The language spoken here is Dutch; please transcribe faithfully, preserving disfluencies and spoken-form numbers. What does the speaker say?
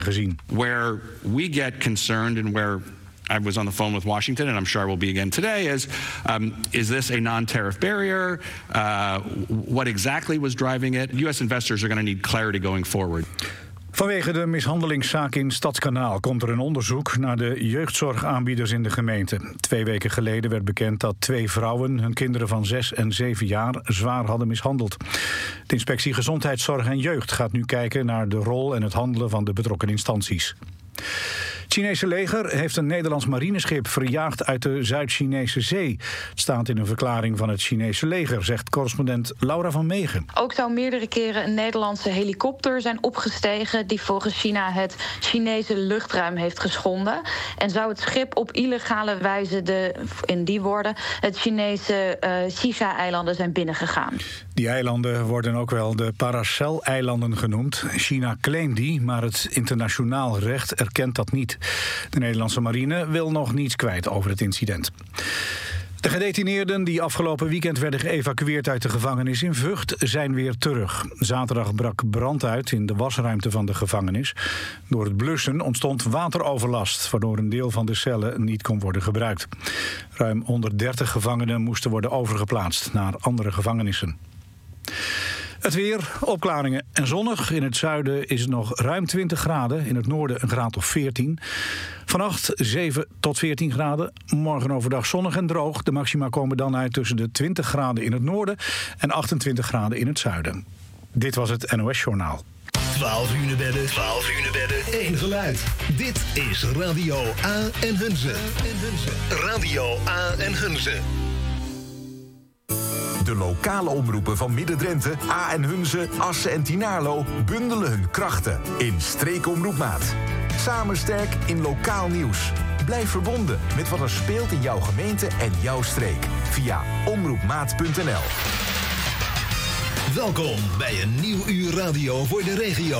gezien. Where we get concerned and where I was on the phone with Washington, and I'm sure I will be again today, is um, is this a non-tariff barrier? Uh, what exactly was driving it? U S investors are going to need clarity going forward. Vanwege de mishandelingszaak in Stadskanaal komt er een onderzoek naar de jeugdzorgaanbieders in de gemeente. Twee weken geleden werd bekend dat twee vrouwen hun kinderen van zes en zeven jaar zwaar hadden mishandeld. De Inspectie Gezondheidszorg en Jeugd gaat nu kijken naar de rol en het handelen van de betrokken instanties. Het Chinese leger heeft een Nederlands marineschip verjaagd uit de Zuid-Chinese zee. Het staat in een verklaring van het Chinese leger, zegt correspondent Laura van Megen. Ook zou meerdere keren een Nederlandse helikopter zijn opgestegen die volgens China het Chinese luchtruim heeft geschonden. En zou het schip op illegale wijze, de, in die woorden, het Chinese uh, Shisha-eilanden zijn binnengegaan. Die eilanden worden ook wel de Paracel-eilanden genoemd. China claimt die, maar het internationaal recht erkent dat niet. De Nederlandse marine wil nog niets kwijt over het incident. De gedetineerden die afgelopen weekend werden geëvacueerd uit de gevangenis in Vught zijn weer terug. Zaterdag brak brand uit in de wasruimte van de gevangenis. Door het blussen ontstond wateroverlast, waardoor een deel van de cellen niet kon worden gebruikt. Ruim honderddertig gevangenen moesten worden overgeplaatst naar andere gevangenissen. Het weer, opklaringen en zonnig. In het zuiden is het nog ruim twintig graden. In het noorden een graad of veertien. Vannacht zeven tot veertien graden. Morgen overdag zonnig en droog. De maxima komen dan uit tussen de twintig graden in het noorden en achtentwintig graden in het zuiden. Dit was het N O S-journaal. twaalf uur bedden, twaalf uur bedden, één geluid. Dit is Radio A en Hunze. Radio A en Hunze. De lokale omroepen van Midden-Drenthe, A en Hunze, Assen en Tynaarlo bundelen hun krachten in Streekomroepmaat. Samen sterk in lokaal nieuws. Blijf verbonden met wat er speelt in jouw gemeente en jouw streek via omroepmaat punt n l. Welkom bij een nieuw uur radio voor de regio.